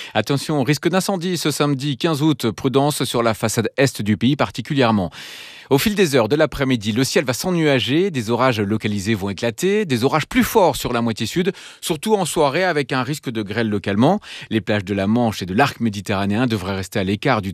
Attention, risque d'incendie ce samedi 15 août. Prudence sur la façade est du pays particulièrement. Au fil des heures de l'après-midi, le ciel va s'ennuager, des orages localisés vont éclater, des orages plus forts sur la moitié sud, surtout en soirée avec un risque de grêle localement. Les plages de la Manche et de l'arc méditerranéen devraient rester à l'écart du